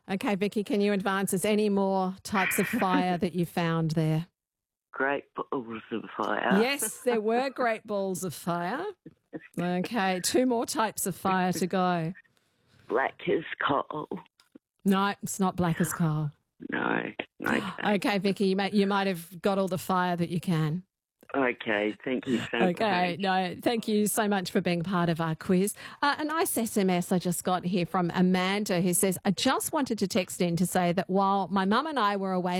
Okay, Vicky, can you advance us any more types of fire that you found there? Great balls of fire. Yes, there were great balls of fire. Okay, two more types of fire to go. Black as coal. No, it's not black as coal. No. Okay. Okay, Vicky, you might have got all the fire that you can. Okay. Thank you so much. Okay, no, thank you so much for being part of our quiz. A nice SMS I just got here from Amanda who says, I just wanted to text in to say that while my mum and I were away